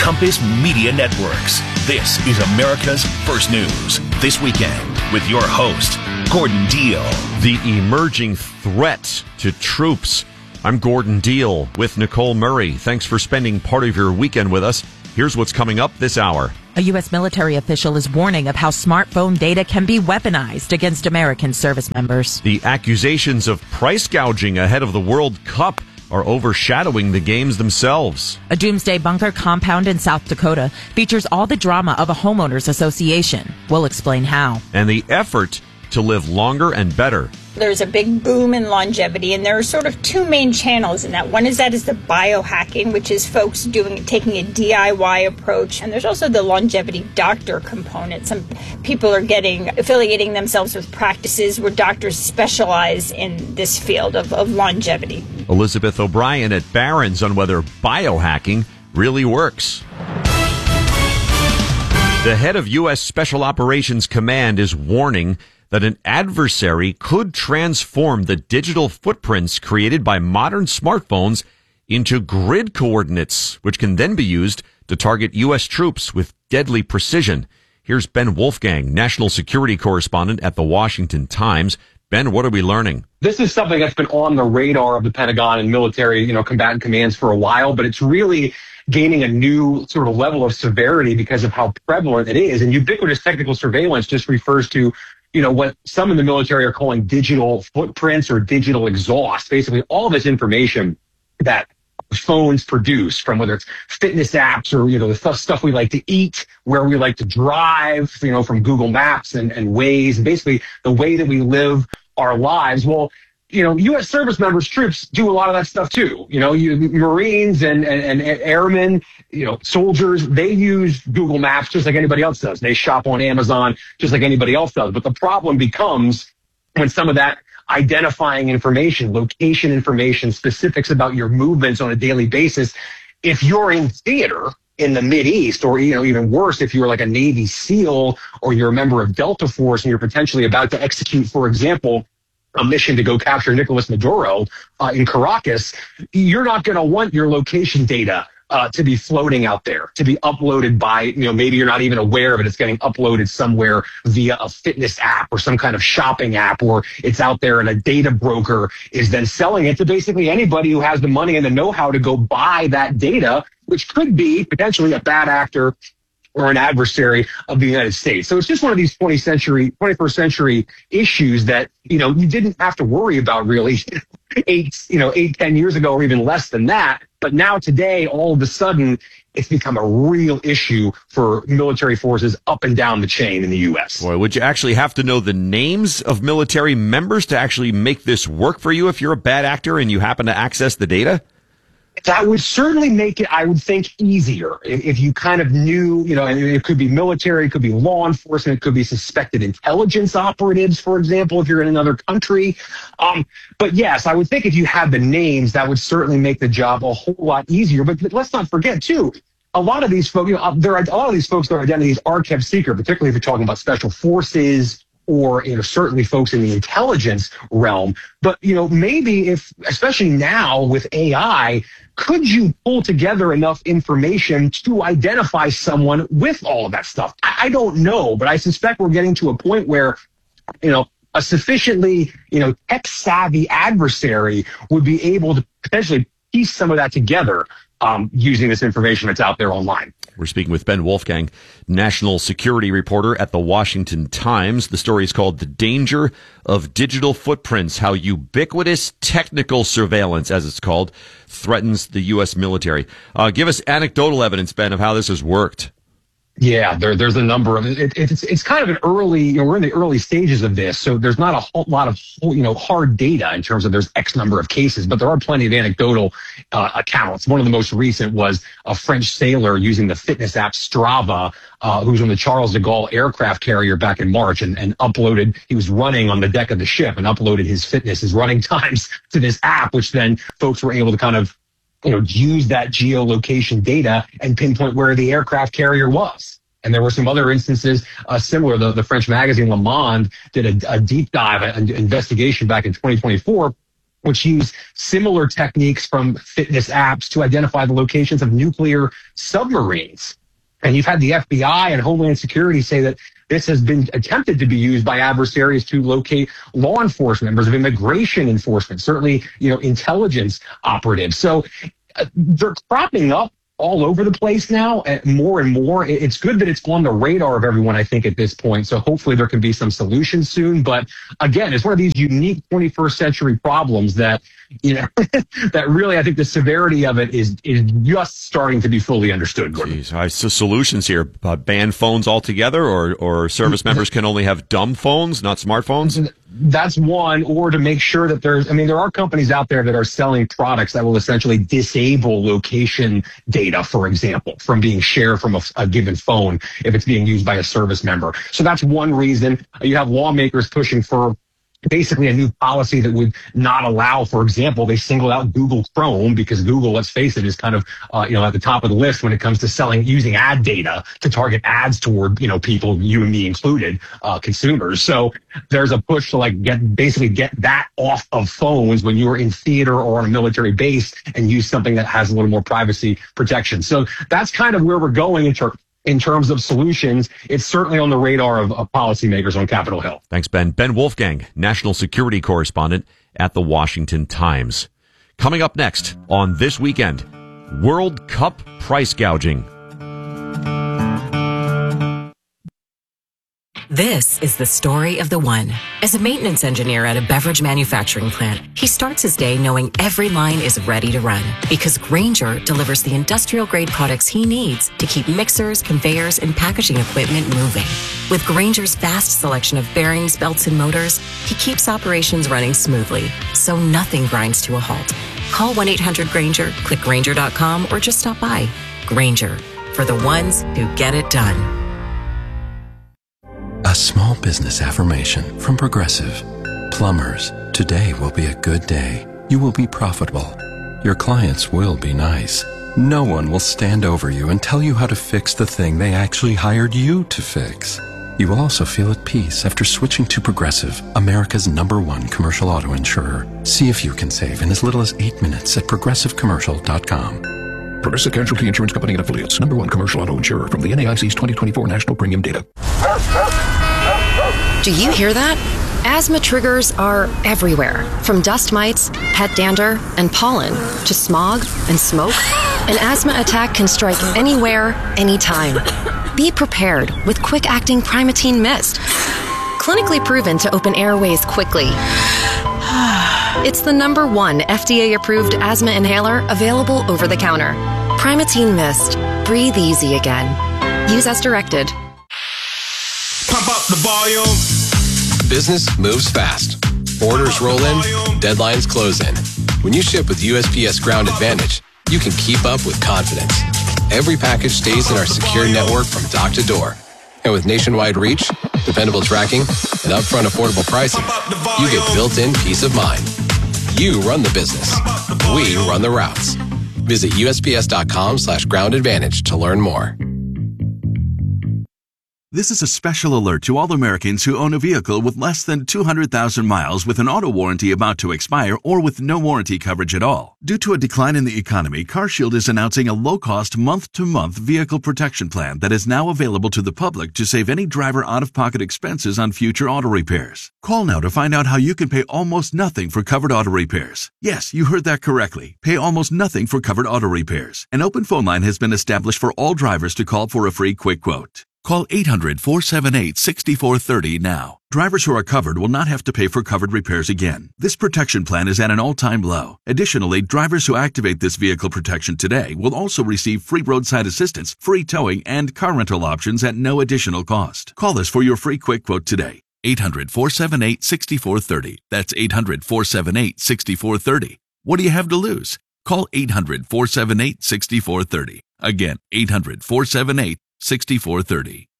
Compass Media Networks. This is America's First News. This weekend with your host, Gordon Deal. The emerging threat to troops. I'm Gordon Deal with Nicole Murray. Thanks for spending part of your weekend with us. Here's what's coming up this hour. A U.S. military official is warning of how smartphone data can be weaponized against American service members. The accusations of price gouging ahead of the World Cup are overshadowing the games themselves. A doomsday bunker compound in South Dakota features all the drama of a homeowners association. We'll explain how. And the effort to live longer and better. There's a big boom in longevity, and there are sort of two main channels in that. One is the biohacking, which is folks taking a DIY approach, and there's also the longevity doctor component. Some people are affiliating themselves with practices where doctors specialize in this field of longevity. Elizabeth O'Brien at Barron's on whether biohacking really works. The head of U.S. Special Operations Command is warning that an adversary could transform the digital footprints created by modern smartphones into grid coordinates, which can then be used to target U.S. troops with deadly precision. Here's Ben Wolfgang, national security correspondent at The Washington Times. Ben, what are we learning? This is something that's been on the radar of the Pentagon and military, combatant commands for a while, but it's really gaining a new sort of level of severity because of how prevalent it is. And ubiquitous technical surveillance just refers to what some in the military are calling digital footprints or digital exhaust. Basically, all this information that phones produce, from whether it's fitness apps or, the stuff we like to eat, where we like to drive, from Google Maps and Waze, and basically the way that we live our lives. Well, U.S. service members, troops do a lot of that stuff too. Marines and airmen, soldiers, they use Google Maps just like anybody else does. They shop on Amazon just like anybody else does. But the problem becomes when some of that identifying information, location information, specifics about your movements on a daily basis, if you're in theater in the Mideast, or, even worse, if you're like a Navy SEAL or you're a member of Delta Force and you're potentially about to execute, for example, a mission to go capture Nicolas Maduro in Caracas, you're not going to want your location data to be floating out there, to be uploaded by, maybe you're not even aware of it. It's getting uploaded somewhere via a fitness app or some kind of shopping app, or it's out there and a data broker is then selling it to basically anybody who has the money and the know-how to go buy that data, which could be potentially a bad actor or an adversary of the United States. So it's just one of these 21st century issues that, you didn't have to worry about really 10 years ago, or even less than that. But now today, all of a sudden, it's become a real issue for military forces up and down the chain in the U.S. Boy, would you actually have to know the names of military members to actually make this work for you if you're a bad actor and you happen to access the data? That would certainly make it, I would think, easier if you kind of knew, and it could be military, it could be law enforcement, it could be suspected intelligence operatives, for example, if you're in another country. But yes, I would think if you had the names, that would certainly make the job a whole lot easier. But let's not forget, too, a lot of these folks, their identities are kept secret, particularly if you're talking about special forces, or, certainly folks in the intelligence realm. But, maybe especially now with AI, could you pull together enough information to identify someone with all of that stuff? I don't know, but I suspect we're getting to a point where, a sufficiently, tech-savvy adversary would be able to potentially piece some of that together using this information that's out there online. We're speaking with Ben Wolfgang, national security reporter at The Washington Times. The story is called The Danger of Digital Footprints, How Ubiquitous Technical Surveillance, as it's called, Threatens the U.S. Military. Give us anecdotal evidence, Ben, of how this has worked. Yeah, there's a number of it's kind of an early, we're in the early stages of this, so there's not a whole lot of, hard data in terms of there's X number of cases, but there are plenty of anecdotal accounts. One of the most recent was a French sailor using the fitness app Strava, who was on the Charles de Gaulle aircraft carrier back in March and uploaded, he was running on the deck of the ship and uploaded his running times to this app, which then folks were able to kind of use that geolocation data and pinpoint where the aircraft carrier was. And there were some other instances similar. The French magazine Le Monde did a deep dive, an investigation back in 2024, which use similar techniques from fitness apps to identify the locations of nuclear submarines. And you've had the FBI and Homeland Security say that this has been attempted to be used by adversaries to locate law enforcement, members of immigration enforcement, certainly, intelligence operatives. So they're cropping up all over the place now, more and more. It's good that it's on the radar of everyone, I think, at this point. So hopefully there can be some solutions soon. But again, it's one of these unique 21st century problems that, that really, I think the severity of it is just starting to be fully understood, Gordon. Jeez, so solutions here, ban phones altogether, or service members can only have dumb phones, not smartphones? That's one, or to make sure that there are companies out there that are selling products that will essentially disable location data, for example, from being shared from a given phone if it's being used by a service member. So that's one reason. You have lawmakers pushing for basically a new policy that would not allow, for example, they singled out Google Chrome because Google, let's face it, is kind of, at the top of the list when it comes to using ad data to target ads toward, people, you and me included, consumers. So there's a push to get that off of phones when you're in theater or on a military base and use something that has a little more privacy protection. So that's kind of where we're going in terms of solutions. It's certainly on the radar of policymakers on Capitol Hill. Thanks, Ben. Ben Wolfgang, national security correspondent at the Washington Times. Coming up next on This Weekend, World Cup price gouging. This is the story of the one. As a maintenance engineer at a beverage manufacturing plant, he starts his day knowing every line is ready to run because Grainger delivers the industrial-grade products he needs to keep mixers, conveyors, and packaging equipment moving. With Grainger's vast selection of bearings, belts, and motors, he keeps operations running smoothly, so nothing grinds to a halt. Call 1-800-GRAINGER, click Grainger.com, or just stop by. Grainger, for the ones who get it done. A small business affirmation from Progressive. Plumbers, today will be a good day. You will be profitable. Your clients will be nice. No one will stand over you and tell you how to fix the thing they actually hired you to fix. You will also feel at peace after switching to Progressive, America's #1 commercial auto insurer. See if you can save in as little as 8 minutes at progressivecommercial.com. Progressive Casualty Insurance Company and Affiliates, #1 commercial auto insurer from the NAIC's 2024 National Premium Data. Do you hear that? Asthma triggers are everywhere, from dust mites, pet dander, and pollen, to smog and smoke. An asthma attack can strike anywhere, anytime. Be prepared with quick-acting Primatene Mist. Clinically proven to open airways quickly. It's the #1 FDA-approved asthma inhaler available over the counter. Primatene Mist. Breathe easy again. Use as directed. Pump up the volume. Business moves fast. Orders roll in, deadlines close in. When you ship with USPS Ground Advantage, you can keep up with confidence. Every package stays in our secure network from dock to door. And with nationwide reach, dependable tracking, and upfront affordable pricing, you get built-in peace of mind. You run the business. We run the routes. Visit USPS.com/Ground Advantage to learn more. This is a special alert to all Americans who own a vehicle with less than 200,000 miles with an auto warranty about to expire or with no warranty coverage at all. Due to a decline in the economy, CarShield is announcing a low-cost month-to-month vehicle protection plan that is now available to the public to save any driver out-of-pocket expenses on future auto repairs. Call now to find out how you can pay almost nothing for covered auto repairs. Yes, you heard that correctly. Pay almost nothing for covered auto repairs. An open phone line has been established for all drivers to call for a free quick quote. Call 800-478-6430 now. Drivers who are covered will not have to pay for covered repairs again. This protection plan is at an all-time low. Additionally, drivers who activate this vehicle protection today will also receive free roadside assistance, free towing, and car rental options at no additional cost. Call us for your free quick quote today. 800-478-6430. That's 800-478-6430. What do you have to lose? Call 800-478-6430. Again, 800-478-6430.